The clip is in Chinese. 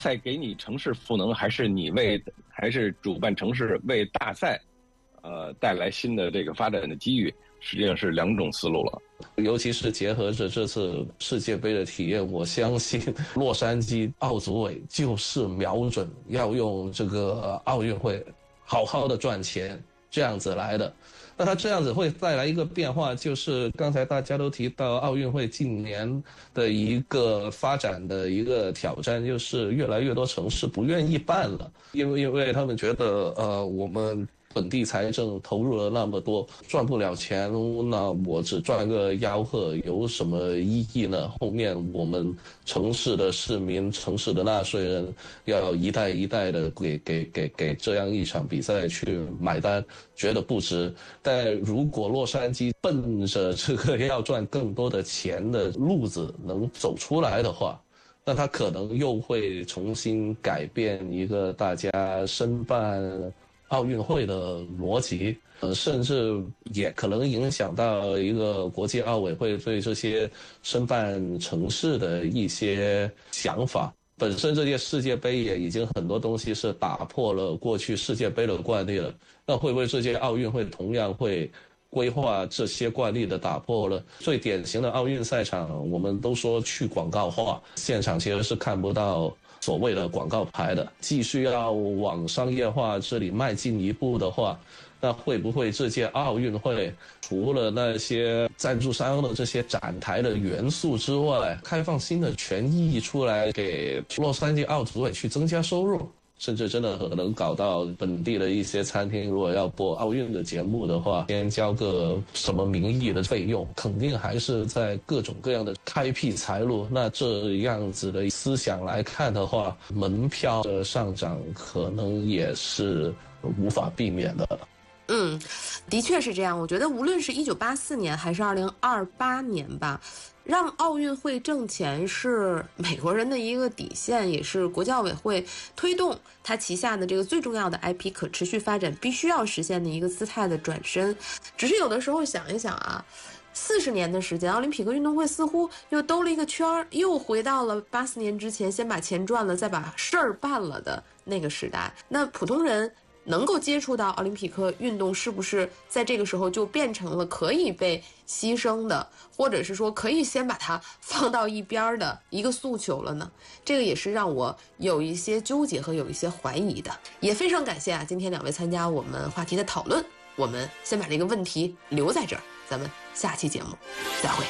赛给你城市赋能，还是主办城市为大赛，带来新的这个发展的机遇，实际上是两种思路了。 尤其是结合着这次世界杯的体验，我相信洛杉矶奥组委就是瞄准要用这个奥运会好好的赚钱这样子来的。那它这样子会带来一个变化，就是刚才大家都提到奥运会近年的一个发展的一个挑战，就是越来越多城市不愿意办了，因为他们觉得我们本地财政投入了那么多，赚不了钱，那我只赚个吆喝有什么意义呢？后面我们城市的市民、城市的纳税人要一代一代的给这样一场比赛去买单，觉得不值。但如果洛杉矶奔着这个要赚更多的钱的路子能走出来的话，那他可能又会重新改变一个大家申办奥运会的逻辑，甚至也可能影响到一个国际奥委会对这些申办城市的一些想法。本身这届世界杯也已经很多东西是打破了过去世界杯的惯例了，那会不会这届奥运会同样会规划这些惯例的打破了？最典型的奥运赛场，我们都说去广告化，现场其实是看不到所谓的广告牌的。继续要往商业化这里迈进一步的话，那会不会这届奥运会除了那些赞助商的这些展台的元素之外，开放新的权益出来给洛杉矶奥组委去增加收入？甚至真的可能搞到本地的一些餐厅，如果要播奥运的节目的话，先交个什么名义的费用，肯定还是在各种各样的开辟财路。那这样子的思想来看的话，门票的上涨可能也是无法避免的。 的确是这样。我觉得无论是1984年还是2028年吧，让奥运会挣钱是美国人的一个底线，也是国际奥委会推动它旗下的这个最重要的 IP 可持续发展必须要实现的一个姿态的转身。只是有的时候想一想啊，40年的时间，奥林匹克运动会似乎又兜了一个圈，又回到了84年之前，先把钱赚了，再把事儿办了的那个时代。那普通人能够接触到奥林匹克运动，是不是在这个时候就变成了可以被牺牲的，或者是说可以先把它放到一边的一个诉求了呢？这个也是让我有一些纠结和有一些怀疑的。也非常感谢今天2位参加我们话题的讨论。我们先把这个问题留在这儿，咱们下期节目再会。